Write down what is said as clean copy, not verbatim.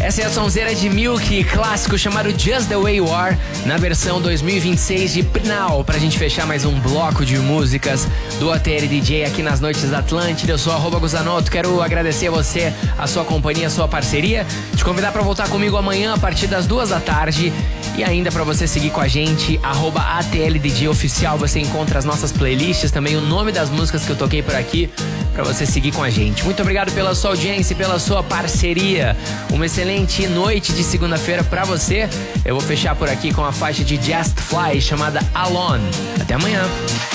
Essa é a sonzeira de Milk, clássico chamado Just The Way You Are, na versão 2026 de Now, pra gente fechar mais um bloco de músicas do ATL DJ aqui nas Noites da Atlântida. Eu sou @Guzanoto, quero agradecer a você, a sua companhia, a sua parceria, te convidar pra voltar comigo amanhã a partir das 2 da tarde e ainda pra você seguir com a gente, @ATLDJ Oficial, você encontra as nossas playlists, também o nome das músicas que eu toquei por aqui, pra você seguir com a gente. Muito obrigado pela sua audiência e pela sua parceria. Uma excelente noite de segunda-feira pra você. Eu vou fechar por aqui com a faixa de Just Fly chamada Alone. Até amanhã.